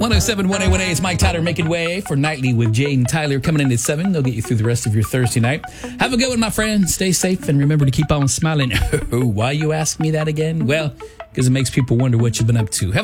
107-1A is Mike Tyler making way for Nightly with Jane Tyler coming in at 7. They'll get you through the rest of your Thursday night. Have a good one, my friend. Stay safe and remember to keep on smiling. Why you ask me that again? Well, because it makes people wonder what you've been up to. Have a